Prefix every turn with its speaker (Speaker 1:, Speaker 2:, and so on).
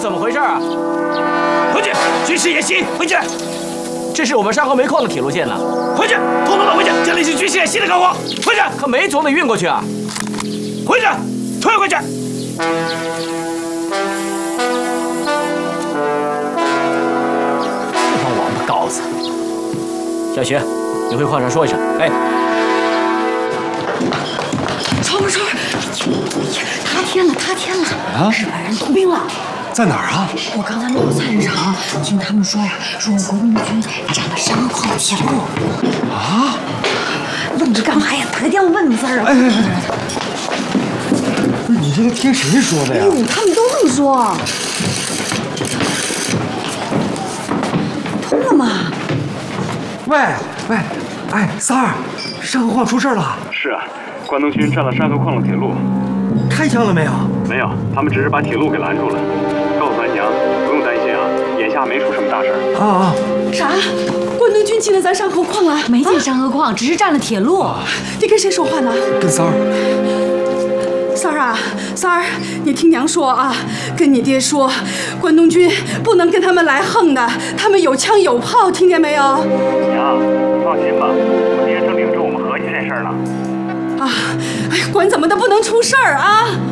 Speaker 1: 怎么回事啊？
Speaker 2: 回去，军事演习，回去。
Speaker 1: 这是我们山河煤矿的铁路线呢。
Speaker 2: 回去，统统的回去，这里是军事演习的岗位。回去。
Speaker 1: 可煤总得运过去啊。
Speaker 2: 回去，退回去。
Speaker 1: 这帮王八羔子！小徐，你回矿上说一声，哎。
Speaker 3: 超儿，塌天了！
Speaker 4: 啊！
Speaker 3: 日本人投兵了，
Speaker 4: 在哪儿啊？
Speaker 3: 我刚才路过菜市场，听他们说呀，说国民军占了山河矿的铁路。
Speaker 4: 啊！
Speaker 3: 问着干嘛呀？打个电话问字儿啊！
Speaker 4: 哎，不是你这个听谁说的呀？
Speaker 3: 哎呦，他们都这么说。通了吗？
Speaker 4: 喂，哎，三儿，山河矿出事了。
Speaker 5: 是啊。 关东军占了山河矿的铁路，
Speaker 4: 开枪了没有？
Speaker 5: 没有，他们只是把铁路给拦住了。告诉咱娘，不用担心啊，眼下没出什么大事儿。
Speaker 4: 啊！
Speaker 6: 啥？关东军进了咱山河矿了？
Speaker 3: 没进山河矿，只是占了铁路。
Speaker 6: 你跟谁说话呢？
Speaker 4: 跟三儿。
Speaker 6: 三儿啊，三儿，你听娘说啊，跟你爹说，关东军不能跟他们来横的，他们有枪有炮，听见没有？
Speaker 5: 娘，你放心吧，我爹正领着我们合计这事儿呢。
Speaker 6: 啊，哎呀，管怎么的不能出事儿啊！